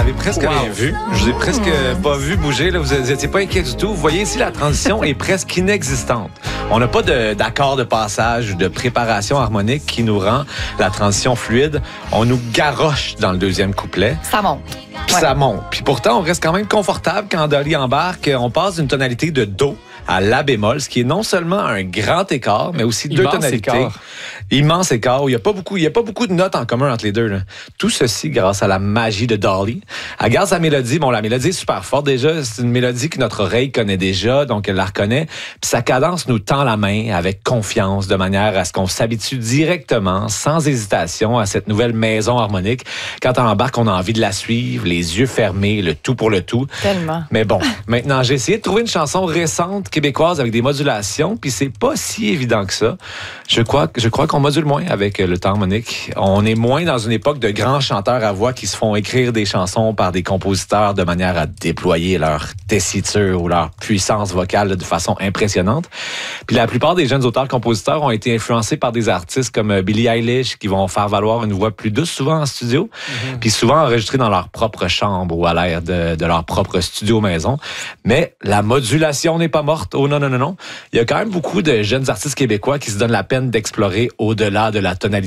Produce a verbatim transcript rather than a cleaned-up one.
avez presque Wow. rien vu. Je vous ai presque pas vu bouger. Là. Vous n'étiez pas inquiet du tout. Vous voyez ici, la transition est presque inexistante. On n'a pas de- d'accord de passage ou de préparation harmonique qui nous rend la transition fluide. On nous garoche dans le deuxième couplet. Ça monte. Puis Ouais. ça monte. Puis pourtant, on reste quand même confortable quand Dolly embarque. On passe d'une tonalité de Do à La bémol, ce qui est non seulement un grand écart, mais aussi deux Immense tonalités. écart. Immense écart. Où il n'y a pas beaucoup, il y a pas beaucoup de notes en commun entre les deux. Là. Tout ceci grâce à la magie de Dolly. Elle garde sa mélodie. Bon, la mélodie est super forte déjà. C'est une mélodie que notre oreille connaît déjà, donc elle la reconnaît. Puis sa cadence nous tend la main avec confiance, de manière à ce qu'on s'habitue directement, sans hésitation, à cette nouvelle maison harmonique. Quand on embarque, on a envie de la suivre, les yeux fermés, le tout pour le tout. Tellement. Mais bon, maintenant, j'ai essayé de trouver une chanson récente québécoise avec des modulations, puis c'est pas si évident que ça. Je crois, je crois qu'on module moins avec le temps harmonique. On est moins dans une époque de grands chanteurs à voix qui se font écrire des chansons par des compositeurs de manière à déployer leur tessiture ou leur puissance vocale de façon impressionnante. Puis la plupart des jeunes auteurs-compositeurs ont été influencés par des artistes comme Billie Eilish qui vont faire valoir une voix plus douce souvent en studio, mm-hmm. puis souvent enregistrée dans leur propre chambre ou à l'air de, de leur propre studio maison. Mais la modulation n'est pas morte. Oh non, non, non, non. Il y a quand même beaucoup de jeunes artistes québécois qui se donnent la peine d'explorer au-delà de la tonalité